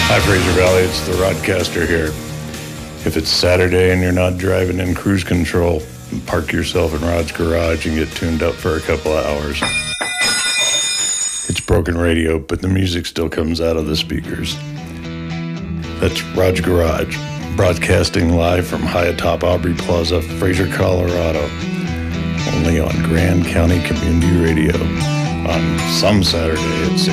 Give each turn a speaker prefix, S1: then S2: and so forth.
S1: Hi, Fraser Valley. It's the Rodcaster here. If it's Saturday and you're not driving in cruise control, park yourself in Rod's garage and get tuned up for a couple of hours. It's broken radio, but the music still comes out of the speakers. That's Rod's Garage, broadcasting live from high atop Aubrey Plaza, Fraser, Colorado. Only on Grand County Community Radio on some Saturday at 6.